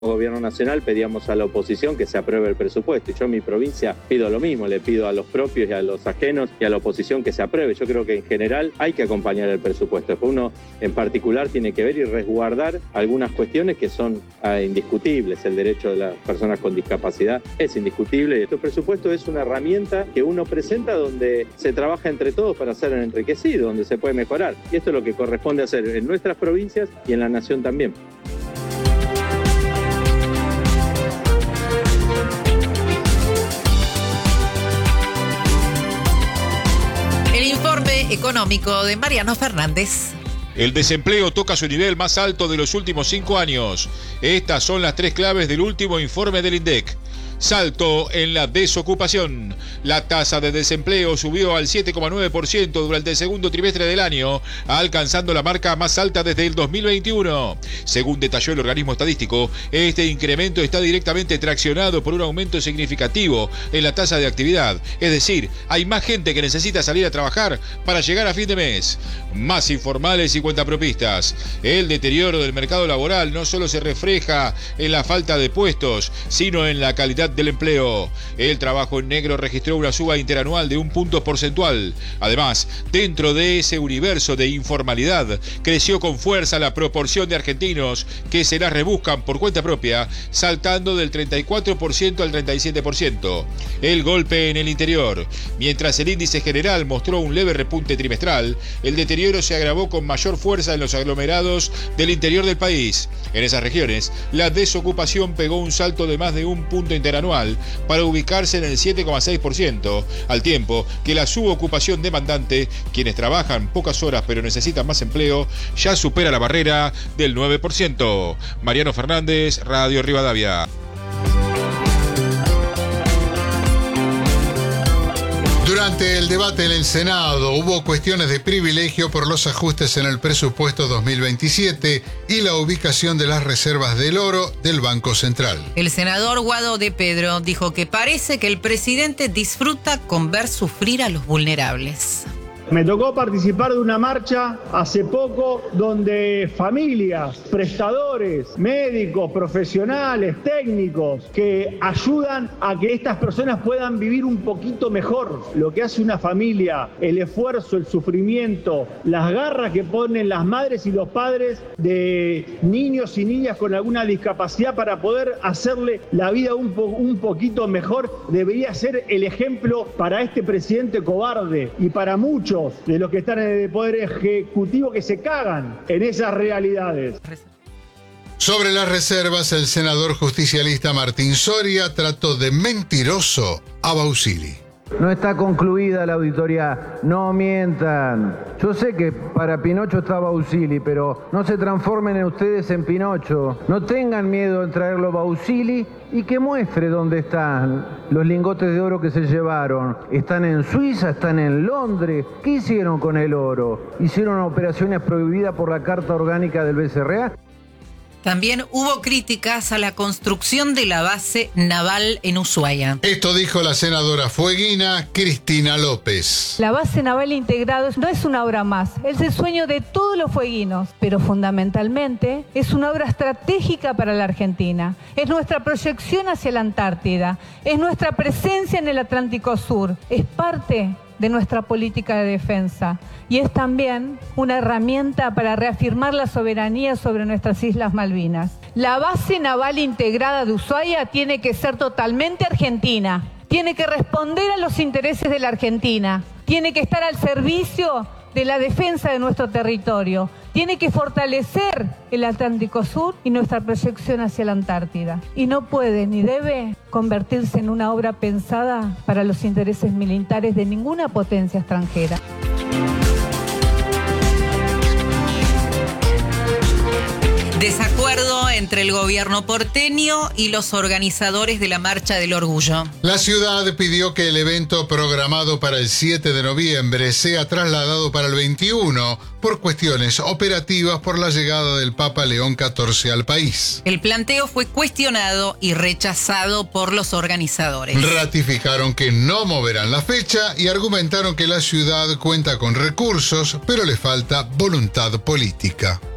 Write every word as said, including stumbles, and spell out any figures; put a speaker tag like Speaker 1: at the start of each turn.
Speaker 1: Gobierno nacional pedíamos a la oposición que se apruebe el presupuesto y yo en mi provincia pido lo mismo, le pido a los propios y a los ajenos y a la oposición que se apruebe. Yo creo que en general hay que acompañar el presupuesto. Después uno en particular tiene que ver y resguardar algunas cuestiones que son eh, indiscutibles. El derecho de las personas con discapacidad es indiscutible. Este presupuesto es una herramienta que uno presenta donde se trabaja entre todos para ser enriquecido, donde se puede mejorar. Y esto es lo que corresponde hacer en nuestras provincias y en la nación también.
Speaker 2: Económico de Mariano Fernández.
Speaker 3: El desempleo toca su nivel más alto de los últimos cinco años. Estas son las tres claves del último informe del INDEC. Salto en la desocupación. La tasa de desempleo subió al siete coma nueve por ciento durante el segundo trimestre del año, alcanzando la marca más alta desde el dos mil veintiuno. Según detalló el organismo estadístico, este incremento está directamente traccionado por un aumento significativo en la tasa de actividad. Es decir, hay más gente que necesita salir a trabajar para llegar a fin de mes. Más informales y cuentapropistas. El deterioro del mercado laboral no solo se refleja en la falta de puestos, sino en la calidad del empleo. El trabajo en negro registró una suba interanual de un punto porcentual. Además, dentro de ese universo de informalidad, creció con fuerza la proporción de argentinos que se las rebuscan por cuenta propia, saltando del treinta y cuatro por ciento al treinta y siete por ciento. El golpe en el interior. Mientras el índice general mostró un leve repunte trimestral, el deterioro se agravó con mayor fuerza en los aglomerados del interior del país. En esas regiones, la desocupación pegó un salto de más de un punto interanual para ubicarse en el siete coma seis por ciento, al tiempo que la subocupación demandante, quienes trabajan pocas horas pero necesitan más empleo, ya supera la barrera del nueve por ciento. Mariano Fernández, Radio Rivadavia.
Speaker 4: Durante el debate en el Senado hubo cuestiones de privilegio por los ajustes en el presupuesto dos mil veintisiete y la ubicación de las reservas del oro del Banco Central.
Speaker 2: El senador Guado de Pedro dijo que parece que el presidente disfruta con ver sufrir a los vulnerables.
Speaker 5: Me tocó participar de una marcha hace poco donde familias, prestadores, médicos, profesionales, técnicos que ayudan a que estas personas puedan vivir un poquito mejor. Lo que hace una familia, el esfuerzo, el sufrimiento, las garras que ponen las madres y los padres de niños y niñas con alguna discapacidad para poder hacerle la vida un, po- un poquito mejor, debería ser el ejemplo para este presidente cobarde y para muchos de los que están en el Poder Ejecutivo que se cagan en esas realidades.
Speaker 4: Sobre las reservas, el senador justicialista Martín Soria trató de mentiroso a Bausili.
Speaker 6: No está concluida la auditoría, no mientan. Yo sé que para Pinocho está Bausili, pero no se transformen en ustedes en Pinocho. No tengan miedo en traerlo Bausili y que muestre dónde están los lingotes de oro que se llevaron. Están en Suiza, están en Londres. ¿Qué hicieron con el oro? ¿Hicieron operaciones prohibidas por la Carta Orgánica del B C R A?
Speaker 2: También hubo críticas a la construcción de la base naval en Ushuaia.
Speaker 4: Esto dijo la senadora fueguina Cristina López.
Speaker 7: La base naval integrada no es una obra más, es el sueño de todos los fueguinos, pero fundamentalmente es una obra estratégica para la Argentina. Es nuestra proyección hacia la Antártida, es nuestra presencia en el Atlántico Sur, es parte de nuestra política de defensa y es también una herramienta para reafirmar la soberanía sobre nuestras Islas Malvinas. La base naval integrada de Ushuaia tiene que ser totalmente argentina, tiene que responder a los intereses de la Argentina, tiene que estar al servicio de la defensa de nuestro territorio, tiene que fortalecer el Atlántico Sur y nuestra proyección hacia la Antártida. Y no puede ni debe convertirse en una obra pensada para los intereses militares de ninguna potencia extranjera.
Speaker 2: Desacuerdo entre el gobierno porteño y los organizadores de la Marcha del Orgullo.
Speaker 4: La ciudad pidió que el evento programado para el siete de noviembre sea trasladado para el veintiuno por cuestiones operativas por la llegada del Papa León catorce al país.
Speaker 2: El planteo fue cuestionado y rechazado por los organizadores.
Speaker 4: Ratificaron que no moverán la fecha y argumentaron que la ciudad cuenta con recursos, pero le falta voluntad política.